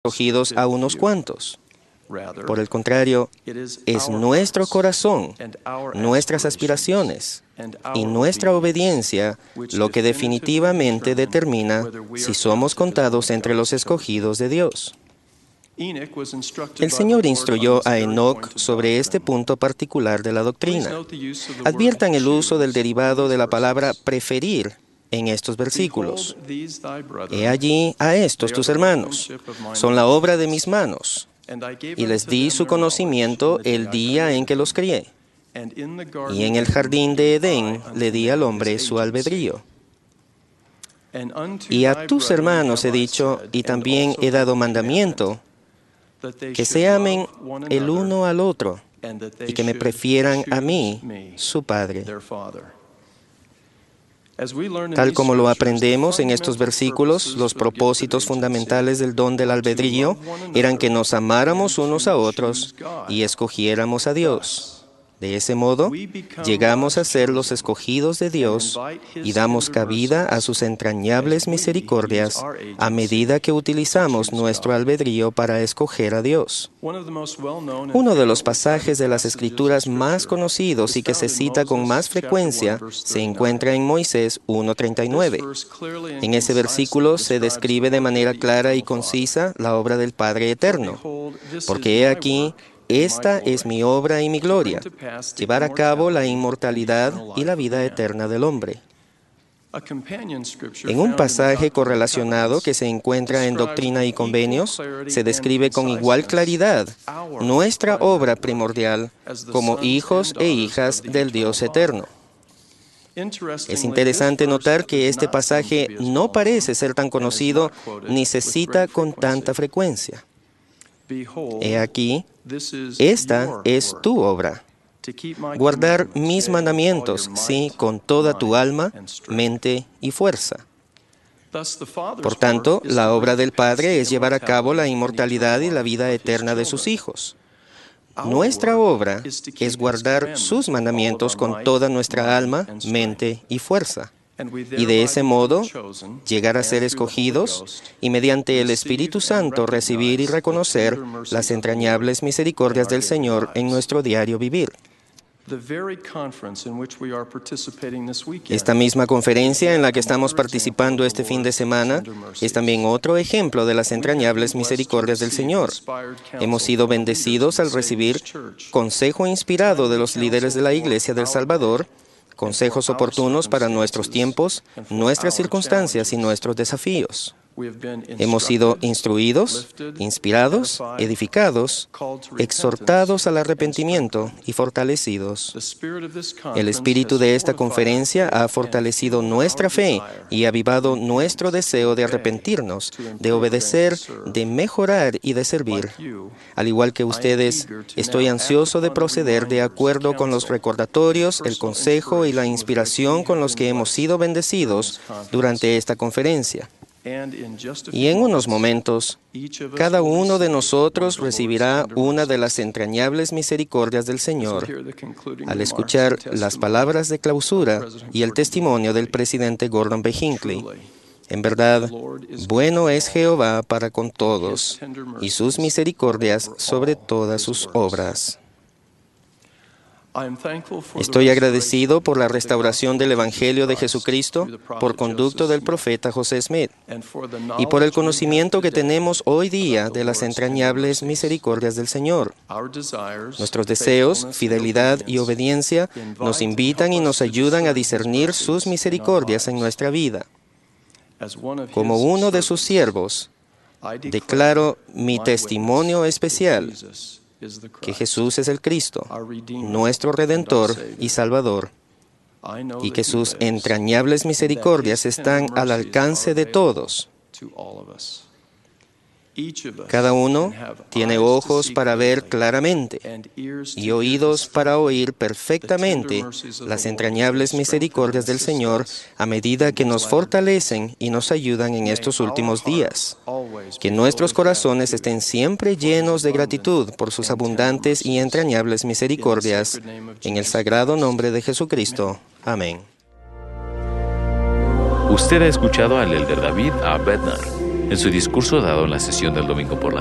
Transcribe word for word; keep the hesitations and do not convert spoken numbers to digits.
escogidos a unos cuantos. Por el contrario, es nuestro corazón, nuestras aspiraciones y nuestra obediencia lo que definitivamente determina si somos contados entre los escogidos de Dios. El Señor instruyó a Enoc sobre este punto particular de la doctrina. Adviertan el uso del derivado de la palabra preferir en estos versículos. He allí a estos tus hermanos, son la obra de mis manos, y les di su conocimiento el día en que los crié. Y en el jardín de Edén le di al hombre su albedrío. Y a tus hermanos he dicho, y también he dado mandamiento, que se amen el uno al otro, y que me prefieran a mí, su Padre. Tal como lo aprendemos en estos versículos, los propósitos fundamentales del don del albedrío eran que nos amáramos unos a otros y escogiéramos a Dios. De ese modo, llegamos a ser los escogidos de Dios y damos cabida a sus entrañables misericordias a medida que utilizamos nuestro albedrío para escoger a Dios. Uno de los pasajes de las Escrituras más conocidos y que se cita con más frecuencia se encuentra en Moisés uno treinta y nueve. En ese versículo se describe de manera clara y concisa la obra del Padre Eterno. Porque he aquí, esta es mi obra y mi gloria, llevar a cabo la inmortalidad y la vida eterna del hombre. En un pasaje correlacionado que se encuentra en Doctrina y Convenios, se describe con igual claridad nuestra obra primordial como hijos e hijas del Dios eterno. Es interesante notar que este pasaje no parece ser tan conocido ni se cita con tanta frecuencia. He aquí, esta es tu obra, guardar mis mandamientos, sí, con toda tu alma, mente y fuerza. Por tanto, la obra del Padre es llevar a cabo la inmortalidad y la vida eterna de sus hijos. Nuestra obra es guardar sus mandamientos con toda nuestra alma, mente y fuerza. Y de ese modo, llegar a ser escogidos y mediante el Espíritu Santo recibir y reconocer las entrañables misericordias del Señor en nuestro diario vivir. Esta misma conferencia en la que estamos participando este fin de semana es también otro ejemplo de las entrañables misericordias del Señor. Hemos sido bendecidos al recibir consejo inspirado de los líderes de la Iglesia del Salvador, consejos oportunos para nuestros tiempos, nuestras circunstancias y nuestros desafíos. Hemos sido instruidos, inspirados, edificados, exhortados al arrepentimiento y fortalecidos. El espíritu de esta conferencia ha fortalecido nuestra fe y avivado nuestro deseo de arrepentirnos, de obedecer, de mejorar y de servir. Al igual que ustedes, estoy ansioso de proceder de acuerdo con los recordatorios, el consejo y la inspiración con los que hemos sido bendecidos durante esta conferencia. Y en unos momentos, cada uno de nosotros recibirá una de las entrañables misericordias del Señor al escuchar las palabras de clausura y el testimonio del presidente Gordon B. Hinckley. En verdad, bueno es Jehová para con todos, y sus misericordias sobre todas sus obras. Estoy agradecido por la restauración del Evangelio de Jesucristo por conducto del profeta José Smith y por el conocimiento que tenemos hoy día de las entrañables misericordias del Señor. Nuestros deseos, fidelidad y obediencia nos invitan y nos ayudan a discernir sus misericordias en nuestra vida. Como uno de sus siervos, declaro mi testimonio especial que Jesús es el Cristo, nuestro Redentor y Salvador, y que sus entrañables misericordias están al alcance de todos. Cada uno tiene ojos para ver claramente y oídos para oír perfectamente las entrañables misericordias del Señor a medida que nos fortalecen y nos ayudan en estos últimos días. Que nuestros corazones estén siempre llenos de gratitud por sus abundantes y entrañables misericordias. En el sagrado nombre de Jesucristo. Amén. Usted ha escuchado al elder David A. Bednar. En su discurso dado en la sesión del domingo por la